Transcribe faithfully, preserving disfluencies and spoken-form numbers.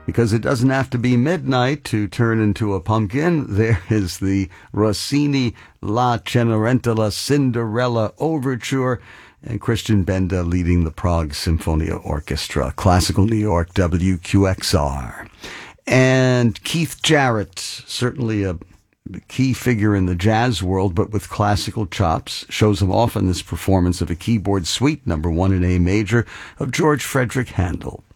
because it doesn't have to be midnight to turn into a pumpkin. There is the Rossini La Cenerentola Cinderella Overture, and Christian Benda leading the Prague Symphonia Orchestra, Classical New York, W Q X R. And Keith Jarrett, certainly a key figure in the jazz world, but with classical chops, shows him off in this performance of a keyboard suite, number one in A major, of George Frederick Handel.